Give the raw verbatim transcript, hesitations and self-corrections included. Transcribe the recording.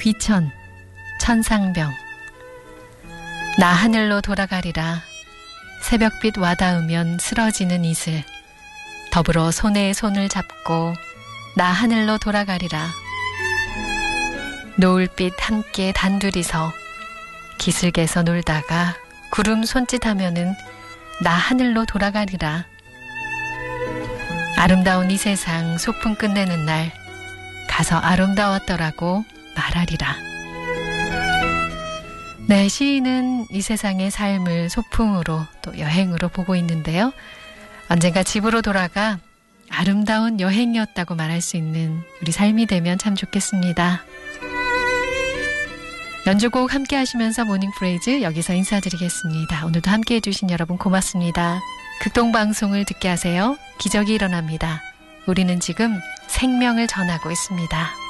귀천, 천상병. 나 하늘로 돌아가리라. 새벽빛 와닿으면 쓰러지는 이슬. 더불어 손에 손을 잡고 나 하늘로 돌아가리라. 노을빛 함께 단둘이서 기슭에서 놀다가 구름 손짓하면은 나 하늘로 돌아가리라. 아름다운 이 세상 소풍 끝내는 날 가서 아름다웠더라고 말하리라. 네, 시인은 이 세상의 삶을 소풍으로 또 여행으로 보고 있는데요. 언젠가 집으로 돌아가 아름다운 여행이었다고 말할 수 있는 우리 삶이 되면 참 좋겠습니다. 연주곡 함께 하시면서 모닝프레이즈 여기서 인사드리겠습니다. 오늘도 함께 해주신 여러분 고맙습니다. 극동방송을 듣게 하세요. 기적이 일어납니다. 우리는 지금 생명을 전하고 있습니다.